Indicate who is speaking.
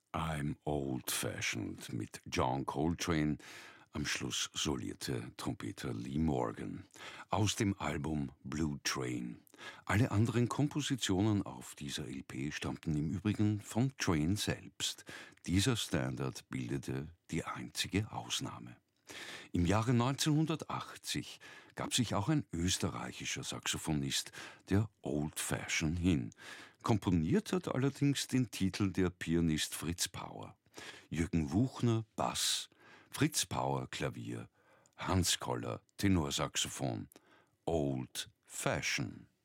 Speaker 1: I'm Old-Fashioned mit John Coltrane. Am Schluss solierte Trompeter Lee Morgan. Aus dem Album Blue Train. Alle anderen Kompositionen auf dieser LP stammten im Übrigen von Train selbst. Dieser Standard bildete die einzige Ausnahme. Im Jahre 1980 gab sich auch ein österreichischer Saxophonist der Old Fashion hin. Komponiert hat allerdings den Titel der Pianist Fritz Pauer. Jürgen Wuchner Bass, Fritz Pauer Klavier, Hans Koller Tenorsaxophon. Old Fashion.